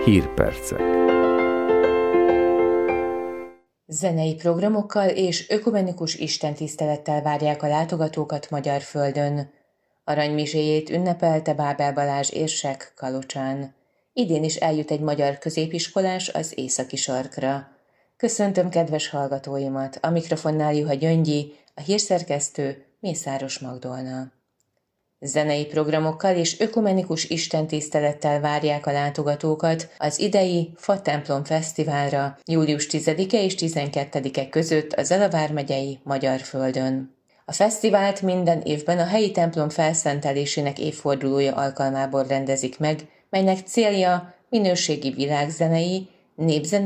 Hírpercek. Zenei programokkal és ökumenikus istentisztelettel várják a látogatókat Magyarföldön. Aranymiséjét ünnepelte Bábel Balázs érsek Kalocsán. Idén is eljut egy magyar középiskolás az északi sarkra. Köszöntöm kedves hallgatóimat, a mikrofonnál Juha Gyöngyi, a hírszerkesztő Mészáros Magdolna. Zenei programokkal és ökumenikus istentisztelettel várják a látogatókat az idei Fa Templom Fesztiválra július 10-e és 12-e között a Zala vármegyei Magyarföldön. A fesztivált minden évben a helyi templom felszentelésének évfordulója alkalmából rendezik meg, melynek célja minőségi világzenei, népzenei